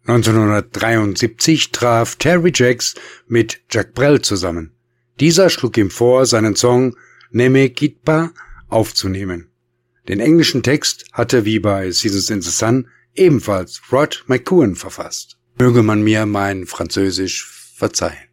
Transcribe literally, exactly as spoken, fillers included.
neunzehnhundertdreiundsiebzig traf Terry Jacks mit Jacques Brel zusammen. Dieser schlug ihm vor, seinen Song Ne me quitte pas aufzunehmen. Den englischen Text hatte, wie bei Seasons in the Sun, ebenfalls Rod McKuen verfasst. Möge man mir mein Französisch verzeihen.